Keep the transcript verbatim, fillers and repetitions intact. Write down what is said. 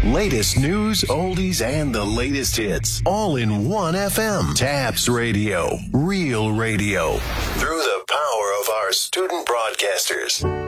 Latest news, oldies, and the latest hits. All in one F M. Taps Radio. Real radio. Through the power of our student broadcasters.